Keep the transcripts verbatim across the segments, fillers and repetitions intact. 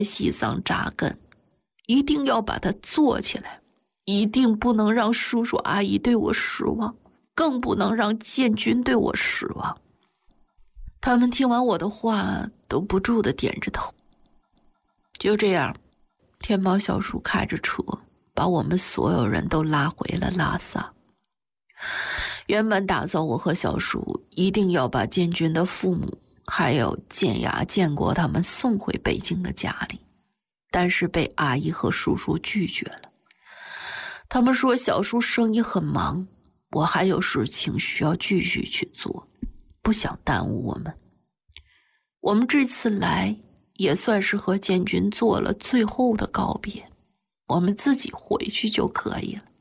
西藏扎根，一定要把它做起来，一定不能让叔叔阿姨对我失望，更不能让建军对我失望。他们听完我的话，都不住地点着头。就这样，天宝小叔开着车，把我们所有人都拉回了拉萨。原本打算我和小叔一定要把建军的父母还有建雅、建国他们送回北京的家里，但是被阿姨和叔叔拒绝了。他们说小叔生意很忙，我还有事情需要继续去做，不想耽误我们。我们这次来也算是和建军做了最后的告别，我们自己回去就可以了。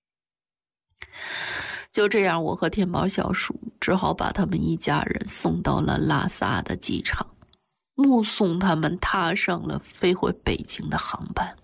就这样，我和天宝小叔只好把他们一家人送到了拉萨的机场，目送他们踏上了飞回北京的航班。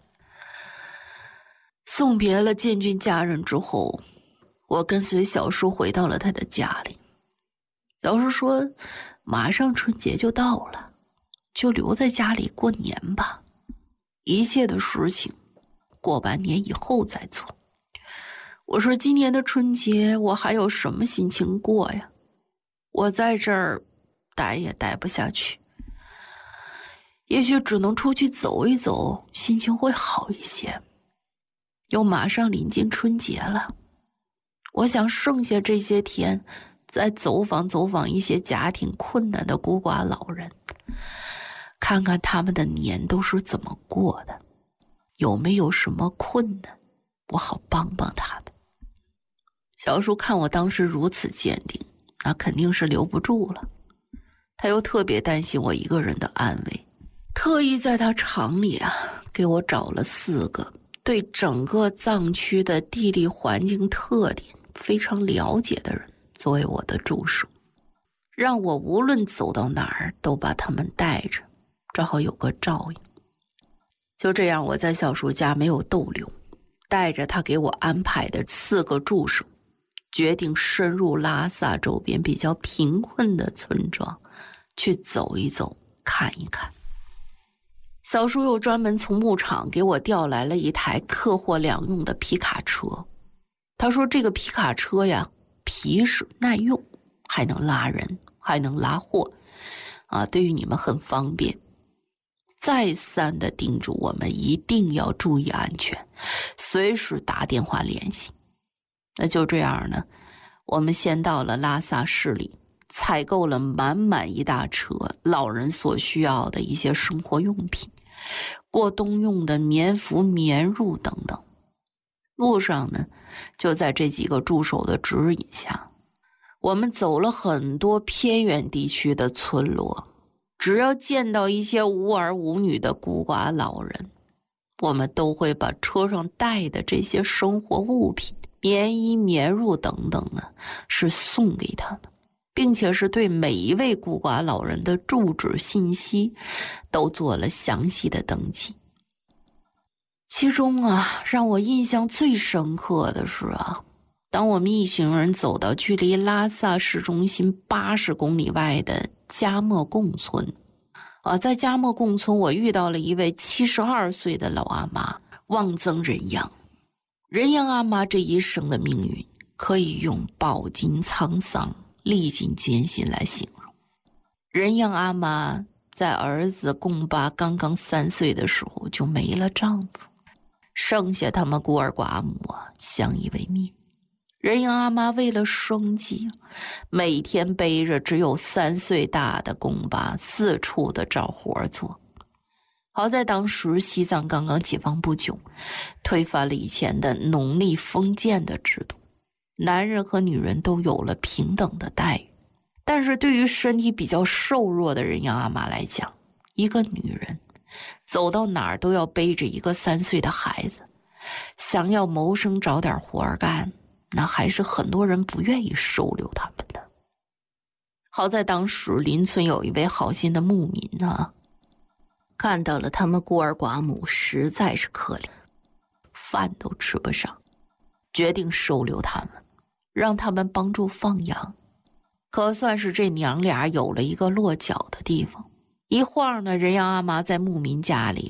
送别了建军家人之后，我跟随小叔回到了他的家里。小叔说马上春节就到了，就留在家里过年吧，一切的事情过完年以后再做。我说今年的春节我还有什么心情过呀？我在这儿待也待不下去，也许只能出去走一走，心情会好一些。又马上临近春节了，我想剩下这些天再走访走访一些家庭困难的孤寡老人，看看他们的年都是怎么过的，有没有什么困难，我好帮帮他们。小叔看我当时如此坚定，那肯定是留不住了。他又特别担心我一个人的安危，特意在他厂里啊给我找了四个对整个藏区的地理环境特点非常了解的人作为我的助手，让我无论走到哪儿都把他们带着，正好有个照应。就这样，我在小叔家没有逗留，带着他给我安排的四个助手，决定深入拉萨周边比较贫困的村庄去走一走，看一看。小叔又专门从牧场给我调来了一台客货两用的皮卡车。他说这个皮卡车呀，皮实耐用，还能拉人，还能拉货，啊，对于你们很方便。再三的叮嘱我们一定要注意安全，随时打电话联系。那就这样呢，我们先到了拉萨市里，采购了满满一大车老人所需要的一些生活用品，过冬用的棉服、棉褥等等。路上呢，就在这几个助手的指引下，我们走了很多偏远地区的村落，只要见到一些无儿无女的孤寡老人，我们都会把车上带的这些生活物品，棉衣、棉褥等等呢，是送给他们，并且是对每一位孤寡老人的住址信息都做了详细的登记。其中啊，让我印象最深刻的是啊，当我们一行人走到距离拉萨市中心八十公里外的加莫贡村啊，在加莫贡村我遇到了一位七十二岁的老阿妈，望曾仁央。仁央阿妈这一生的命运可以用饱经沧桑、历尽艰辛来形容。仁央阿妈在儿子贡巴刚刚三岁的时候就没了丈夫，剩下他们孤儿寡母啊相依为命。仁央阿妈为了生计，每天背着只有三岁大的贡巴四处的找活做。好在当时西藏刚刚解放不久，推翻了以前的农历封建的制度，男人和女人都有了平等的待遇。但是对于身体比较瘦弱的仁央阿妈来讲，一个女人走到哪儿都要背着一个三岁的孩子，想要谋生找点活干，那还是很多人不愿意收留他们的。好在当时邻村有一位好心的牧民啊，看到了他们孤儿寡母实在是可怜，饭都吃不上，决定收留他们，让他们帮助放羊。可算是这娘俩有了一个落脚的地方。一晃呢，仁央阿妈在牧民家里